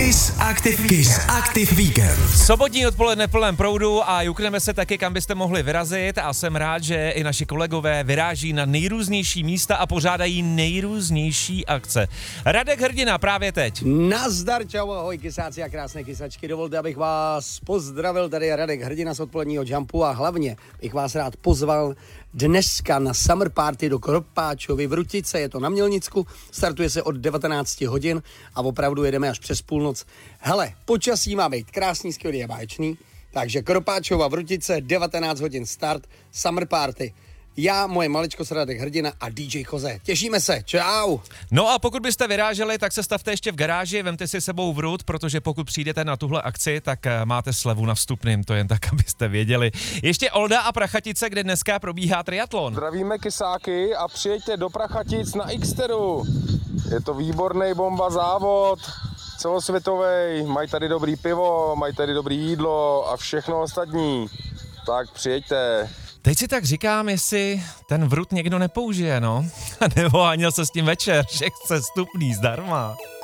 Kiss Active Weekend. Sobotní odpoledne v plném proudu a jukneme se taky, kam byste mohli vyrazit a jsem rád, že i naši kolegové vyráží na nejrůznější místa a pořádají nejrůznější akce. Radek Hrdina právě teď. Nazdar, čau, ahoj, kysáci a krásné kysačky. Dovolte, abych vás pozdravil, tady je Radek Hrdina z odpoledního Jumpu a hlavně bych vás rád pozval dneska na Summer Party do Kropáčovy v Rutice, je to na Mělnicku, startuje se od 19 hodin a opravdu jedeme až přes půlnoc. Hele, počasí má být krásný, skvělý a báječný, takže Kropáčova v Rutice, 19 hodin start, Summer Party. Já, moje maličko Radek Hrdina a DJ Jose. Těšíme se, čau! No a pokud byste vyráželi, tak se stavte ještě v garáži, vemte si sebou vrut, protože pokud přijdete na tuhle akci, tak máte slevu na vstupným, to jen tak, abyste věděli. Ještě Olda a Prachatice, kde dneska probíhá triatlon. Zdravíme kysáky a přijeďte do Prachatic na Xteru. Je to výborný bomba závod, celosvětový, mají tady dobrý pivo, mají tady dobrý jídlo a všechno ostatní. Tak přijeďte. Teď si tak říkám, jestli ten vrut někdo nepoužije, no. Nebo hanil se s tím večer, že chce vstupný zdarma.